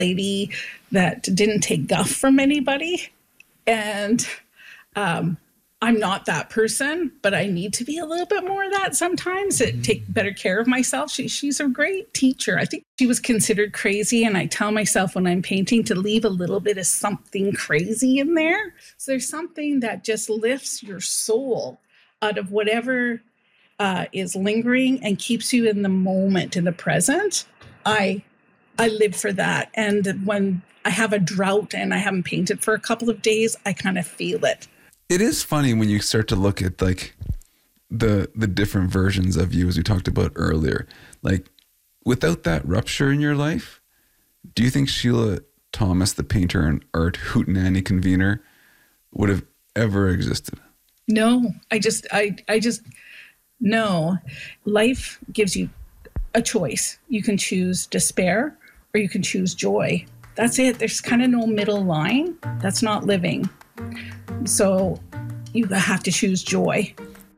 lady that didn't take guff from anybody. And I'm not that person, but I need to be a little bit more of that sometimes to take better care of myself. She's a great teacher. I think she was considered crazy, and I tell myself when I'm painting to leave a little bit of something crazy in there. So there's something that just lifts your soul out of whatever is lingering and keeps you in the moment, in the present. I live for that. And when I have a drought and I haven't painted for a couple of days, I kind of feel it. It is funny when you start to look at like the different versions of you, as we talked about earlier. Like, without that rupture in your life, do you think Sheila Thomas, the painter and art hootenanny convener, would have ever existed? No, I just no. Life gives you a choice. You can choose despair or you can choose joy. That's it. There's kind of no middle line. That's not living. So you have to choose joy.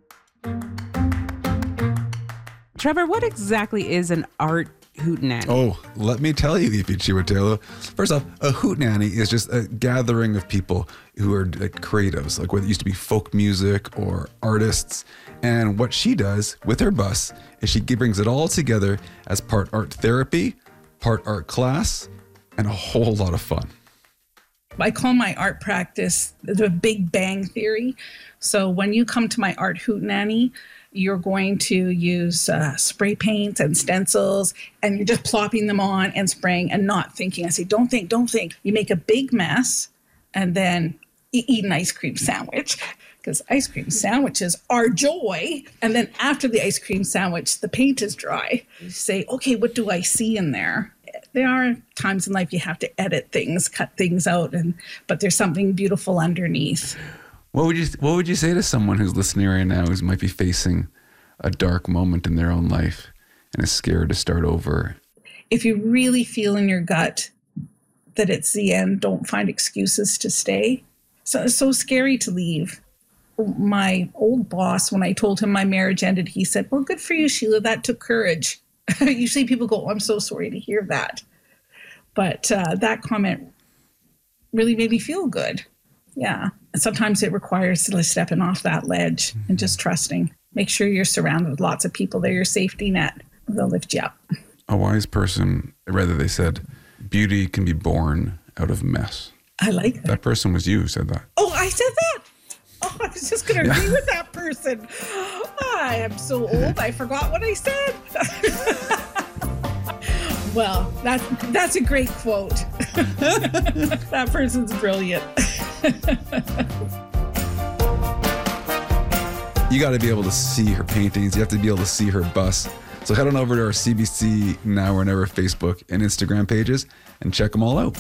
Trevor, what exactly is an art hootenanny? Oh, let me tell you, Ifi Chiwetelua. First off, a hootenanny is just a gathering of people who are like creatives, like whether it used to be folk music or artists. And what she does with her bus is she brings it all together as part art therapy, part art class, and a whole lot of fun. I call my art practice the Big Bang Theory. So when you come to my art hootenanny, you're going to use spray paints and stencils, and you're just plopping them on and spraying and not thinking. I say, don't think. You make a big mess, and then you eat an ice cream sandwich, because ice cream sandwiches are joy. And then after the ice cream sandwich, the paint is dry. You say, okay, what do I see in there? There are times in life you have to edit things, cut things out, but there's something beautiful underneath. What would you say to someone who's listening right now who might be facing a dark moment in their own life and is scared to start over? If you really feel in your gut that it's the end, don't find excuses to stay. So it's so scary to leave. My old boss, when I told him my marriage ended, he said, well, good for you, Sheila. That took courage. Usually people go, oh, I'm so sorry to hear that. But that comment really made me feel good. Yeah. And sometimes it requires stepping off that ledge and just trusting. Make sure you're surrounded with lots of people. They're your safety net. They'll lift you up. A wise person, rather they said, beauty can be born out of mess. I like that. That person was you who said that. Oh, I said that? Oh, I was just going to agree with that person. I am so old, I forgot what I said. Well, that's a great quote. That person's brilliant. You got to be able to see her paintings. You have to be able to see her bus. So head on over to our CBC Now or Never Facebook and Instagram pages and check them all out.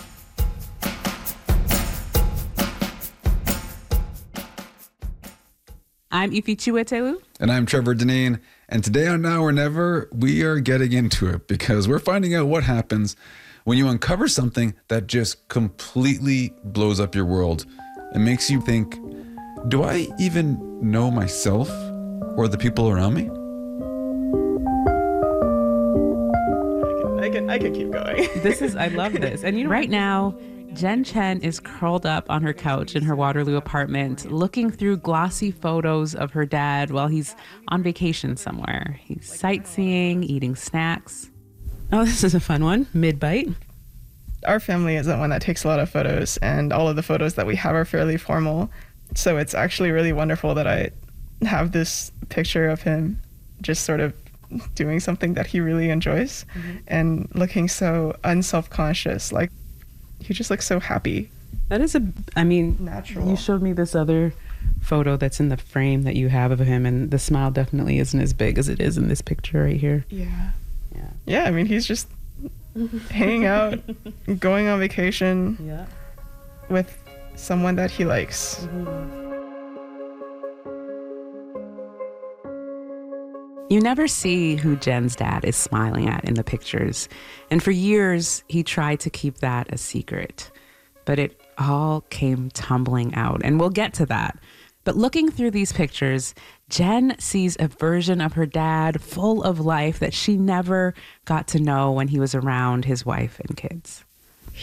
I'm Ifi Chiwetelua. And I'm Trevor Deneen. And today on Now or Never, we are getting into it because we're finding out what happens when you uncover something that just completely blows up your world and makes you think, do I even know myself or the people around me? I could keep going. I love this. And right now, Jen Chen is curled up on her couch in her Waterloo apartment, looking through glossy photos of her dad while he's on vacation somewhere. He's sightseeing, eating snacks. Oh, this is a fun one. Mid-bite. Our family isn't one that takes a lot of photos, and all of the photos that we have are fairly formal. So it's actually really wonderful that I have this picture of him just sort of doing something that he really enjoys and looking so unself-conscious. Like, he just looks so happy. That is natural. You showed me this other photo that's in the frame that you have of him, and the smile definitely isn't as big as it is in this picture right here. Yeah, I mean, he's just hanging out, going on vacation with someone that he likes. You never see who Jen's dad is smiling at in the pictures. And for years, he tried to keep that a secret. But it all came tumbling out. And we'll get to that. But looking through these pictures, Jen sees a version of her dad full of life that she never got to know when he was around his wife and kids.